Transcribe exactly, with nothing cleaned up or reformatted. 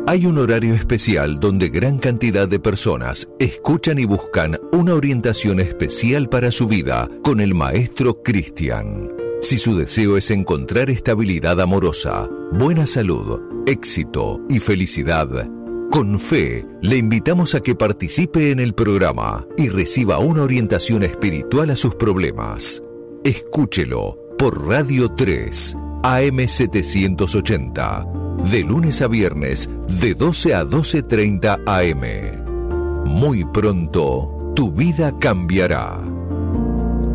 Hay un horario especial donde gran cantidad de personas escuchan y buscan una orientación especial para su vida con el maestro Cristian. Si su deseo es encontrar estabilidad amorosa, buena salud, éxito y felicidad, con fe le invitamos a que participe en el programa y reciba una orientación espiritual a sus problemas. Escúchelo por Radio tres, A M setecientos ochenta. De lunes a viernes, de doce a doce treinta A M. Muy pronto, tu vida cambiará.